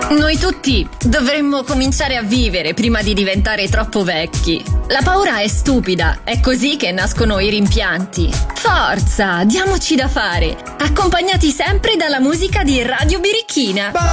Noi tutti dovremmo cominciare a vivere prima di diventare troppo vecchi. La paura è stupida, è così che nascono i rimpianti. Forza, diamoci da fare, accompagnati sempre dalla musica di Radio Birichina.